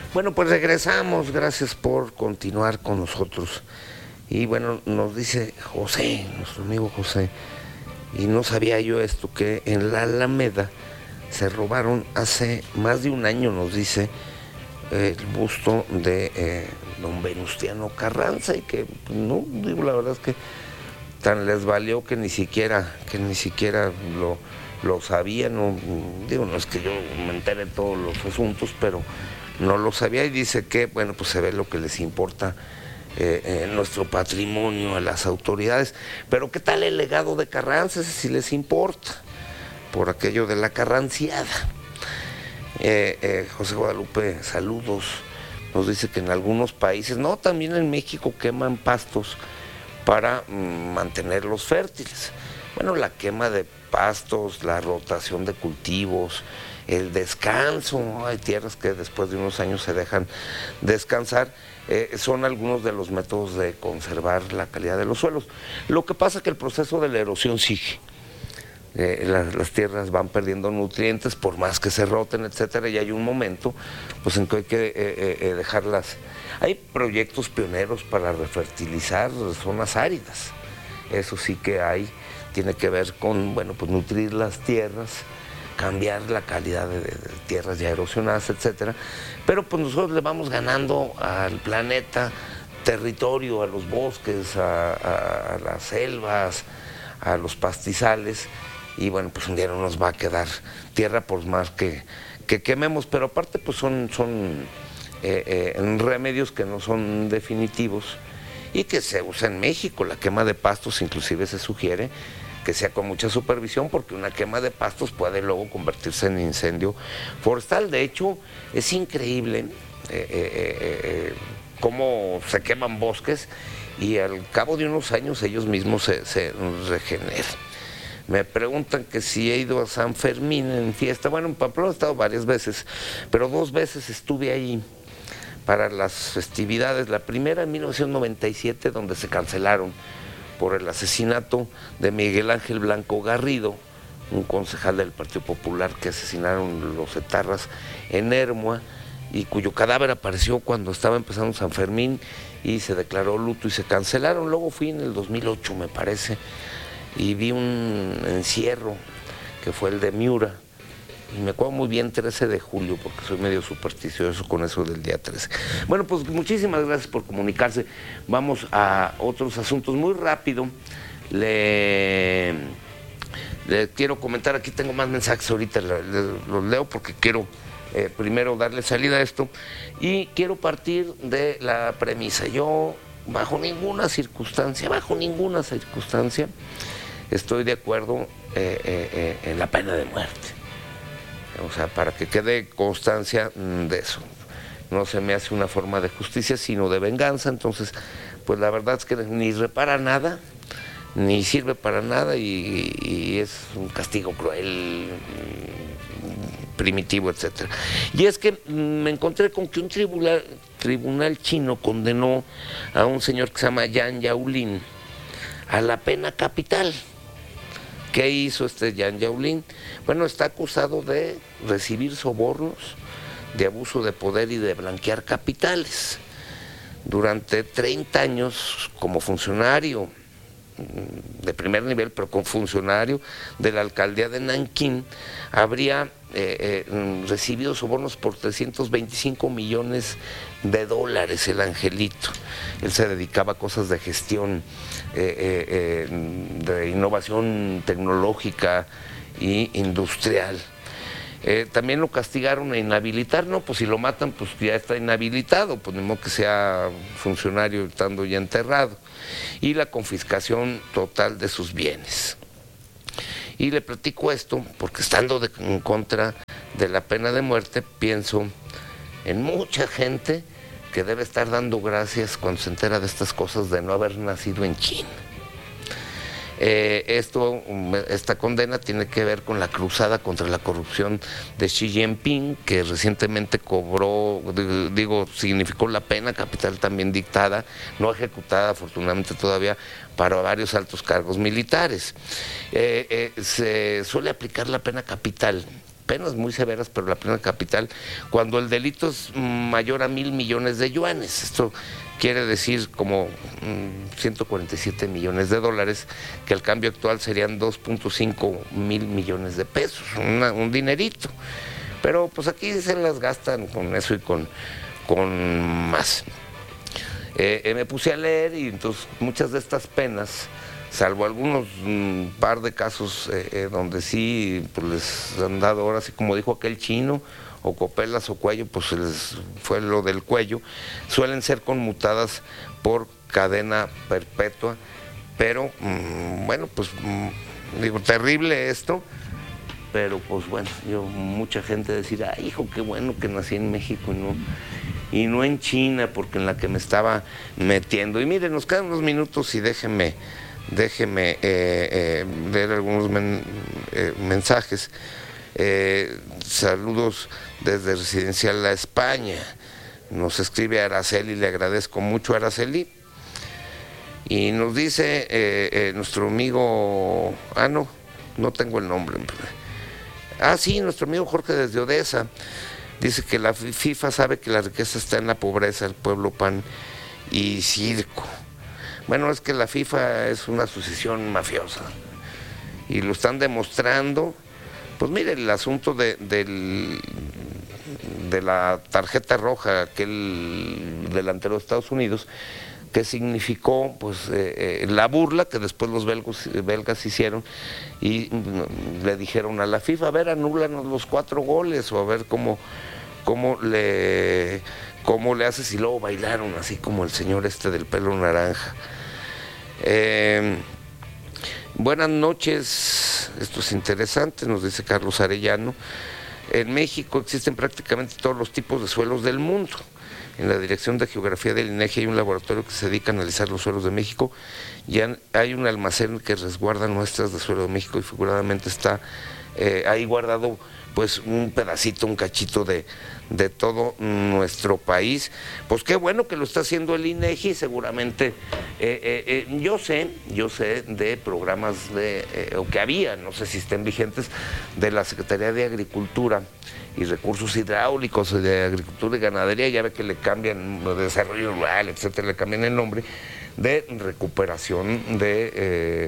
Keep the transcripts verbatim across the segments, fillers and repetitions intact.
Bueno, pues regresamos, gracias por continuar con nosotros. Y bueno, nos dice José, nuestro amigo José, y no sabía yo esto, que en la Alameda se robaron hace más de un año, nos dice, eh, el busto de eh, don Venustiano Carranza, y que no, digo, la verdad es que tan les valió que ni siquiera, que ni siquiera lo, lo sabían, no, digo, no es que yo me entere de todos los asuntos, pero no lo sabía, y dice que, bueno, pues se ve lo que les importa eh, eh, nuestro patrimonio a las autoridades. Pero ¿qué tal el legado de Carranza? Ese sí les importa, por aquello de la carranciada. Eh, eh, José Guadalupe, saludos. Nos dice que en algunos países, no, también en México queman pastos para mm, mantenerlos fértiles. Bueno, la quema de pastos, la rotación de cultivos, el descanso, ¿no? Hay tierras que después de unos años se dejan descansar, eh, son algunos de los métodos de conservar la calidad de los suelos. Lo que pasa es que el proceso de la erosión sigue. Eh, las, las tierras van perdiendo nutrientes por más que se roten, etcétera, y hay un momento pues en que hay que eh, eh, dejarlas. Hay proyectos pioneros para refertilizar zonas áridas, eso sí que hay, tiene que ver con, bueno, pues nutrir las tierras, cambiar la calidad de, de, de tierras ya erosionadas, etcétera, pero pues nosotros le vamos ganando al planeta territorio, a los bosques, a, a, a las selvas, a los pastizales, y bueno, pues un día no nos va a quedar tierra por más que, que quememos, pero aparte pues son, son eh, eh, remedios que no son definitivos y que se usa en México. La quema de pastos inclusive se sugiere que sea con mucha supervisión, porque una quema de pastos puede luego convertirse en incendio forestal. De hecho, es increíble eh, eh, eh, cómo se queman bosques y al cabo de unos años ellos mismos se, se regeneran. Me preguntan que si he ido a San Fermín en fiesta. Bueno, en Pamplona he estado varias veces, pero dos veces estuve ahí para las festividades. La primera en mil novecientos noventa y siete, donde se cancelaron por el asesinato de Miguel Ángel Blanco Garrido, un concejal del Partido Popular que asesinaron los etarras en Ermua, y cuyo cadáver apareció cuando estaba empezando San Fermín y se declaró luto y se cancelaron. Luego fui en el dos mil ocho, me parece, y vi un encierro que fue el de Miura, y me acuerdo muy bien, trece de julio, porque soy medio supersticioso con eso del día trece. Bueno, pues muchísimas gracias por comunicarse. Vamos a otros asuntos muy rápido. Le, le quiero comentar, aquí tengo más mensajes ahorita, le, le, los leo porque quiero eh, primero darle salida a esto, y quiero partir de la premisa. Yo, bajo ninguna circunstancia, bajo ninguna circunstancia, estoy de acuerdo eh, eh, eh, en la pena de muerte. O sea, para que quede constancia de eso. No se me hace una forma de justicia, sino de venganza. Entonces, pues la verdad es que ni repara nada, ni sirve para nada, y, y es un castigo cruel, primitivo, etcétera. Y es que me encontré con que un tribunal, tribunal chino condenó a un señor que se llama Yan Yaolin a la pena capital. ¿Qué hizo este Yan Yaolin? Bueno, está acusado de recibir sobornos, de abuso de poder y de blanquear capitales. Durante treinta años como funcionario de primer nivel, pero como funcionario de la alcaldía de Nankín, habría eh, eh, recibido sobornos por trescientos veinticinco millones de dólares el angelito. Él se dedicaba a cosas de gestión, eh, eh, eh, de innovación tecnológica e industrial. Eh, también lo castigaron a inhabilitar, no, pues si lo matan, pues ya está inhabilitado, pues ni modo que sea funcionario estando ya enterrado. Y la confiscación total de sus bienes. Y le platico esto porque, estando de, en contra de la pena de muerte, pienso en mucha gente que debe estar dando gracias cuando se entera de estas cosas, de no haber nacido en China. Eh, esto, esta condena tiene que ver con la cruzada contra la corrupción de Xi Jinping, que recientemente cobró, digo, significó la pena capital también dictada, no ejecutada afortunadamente todavía, para varios altos cargos militares. Eh, eh, se suele aplicar la pena capital penas muy severas, pero la pena capital, cuando el delito es mayor a mil millones de yuanes. Esto quiere decir como mmm, ciento cuarenta y siete millones de dólares, que al cambio actual serían dos punto cinco mil millones de pesos, una, un dinerito. Pero pues aquí se las gastan con eso y con, con más. Eh, eh, me puse a leer y entonces muchas de estas penas, salvo algunos un par de casos eh, eh, donde sí pues les han dado ahora sí, como dijo aquel chino, o copelas o cuello, pues se les fue lo del cuello, suelen ser conmutadas por cadena perpetua, pero mmm, bueno, pues mmm, digo, terrible esto, pero pues bueno, yo, mucha gente decir, ay hijo, qué bueno que nací en México y no, y no en China, porque en la que me estaba metiendo. Y miren, nos quedan unos minutos y déjenme, déjenme eh, eh, leer algunos men, eh, mensajes. Eh, saludos desde Residencial La España. Nos escribe Araceli, le agradezco mucho a Araceli. Y nos dice eh, eh, nuestro amigo, ah no, no tengo el nombre. Ah sí, nuestro amigo Jorge desde Odessa. Dice que la FIFA sabe que la riqueza está en la pobreza, el pueblo, pan y circo. Bueno, es que la FIFA es una asociación mafiosa y lo están demostrando. Pues mire, el asunto de, del, de la tarjeta roja, aquel delantero de Estados Unidos, que significó pues eh, eh, la burla que después los belgos, belgas hicieron y mm, le dijeron a la FIFA, a ver, anúlanos los cuatro goles o a ver cómo, cómo, le, cómo le haces, y luego bailaron así como el señor este del pelo naranja. Eh, buenas noches, esto es interesante, nos dice Carlos Arellano. En México existen prácticamente todos los tipos de suelos del mundo. En la Dirección de Geografía del INEGI hay un laboratorio que se dedica a analizar los suelos de México. Ya hay un almacén que resguarda muestras de suelo de México y figuradamente está eh, ahí guardado pues un pedacito, un cachito de, de todo nuestro país. Pues qué bueno que lo está haciendo el INEGI, seguramente. Eh, eh, eh, yo sé, yo sé de programas de, eh, o que había, no sé si estén vigentes, de la Secretaría de Agricultura y Recursos Hidráulicos, de Agricultura y Ganadería, ya ve que le cambian, de Desarrollo Rural, etcétera, le cambian el nombre, de recuperación de eh,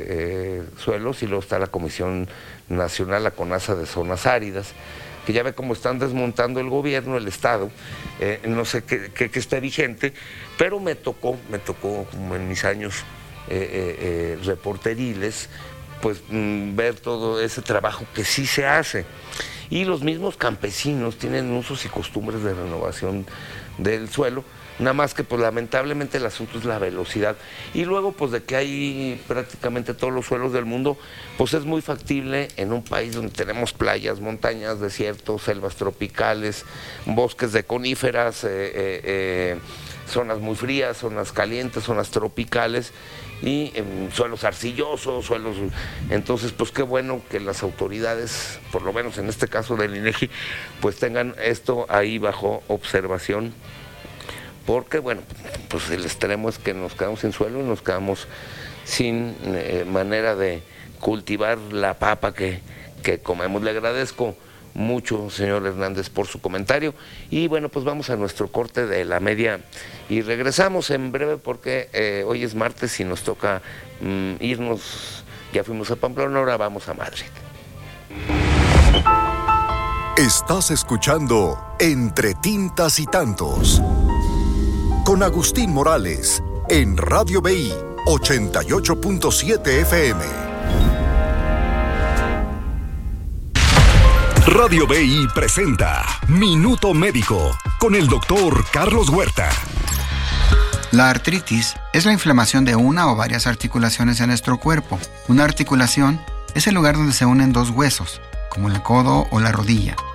eh, suelos, y luego está la Comisión Nacional, la CONASA de Zonas Áridas, que ya ve cómo están desmontando el gobierno, el Estado, eh, no sé qué, qué, qué esté vigente, pero me tocó, me tocó como en mis años eh, eh, eh, reporteriles, pues mm, ver todo ese trabajo que sí se hace. Y los mismos campesinos tienen usos y costumbres de renovación del suelo, nada más que pues lamentablemente el asunto es la velocidad. Y luego pues de que hay prácticamente todos los suelos del mundo, pues es muy factible en un país donde tenemos playas, montañas, desiertos, selvas tropicales, bosques de coníferas, eh, eh, eh, zonas muy frías, zonas calientes, zonas tropicales, y en suelos arcillosos, suelos... Entonces, pues qué bueno que las autoridades, por lo menos en este caso del INEGI, pues tengan esto ahí bajo observación, porque bueno, pues el extremo es que nos quedamos sin suelo y nos quedamos sin eh, manera de cultivar la papa que, que comemos. Le agradezco mucho, señor Hernández, por su comentario. Y bueno, pues vamos a nuestro corte de la media y regresamos en breve porque eh, hoy es martes y nos toca mm, irnos. Ya fuimos a Pamplona, ahora vamos a Madrid. Estás escuchando Entre Tintas y Tantos con Agustín Morales en Radio B I ochenta y ocho punto siete F M. Radio B I presenta Minuto Médico con el doctor Carlos Huerta. La artritis es la inflamación de una o varias articulaciones en nuestro cuerpo. Una articulación es el lugar donde se unen dos huesos, como el codo o la rodilla.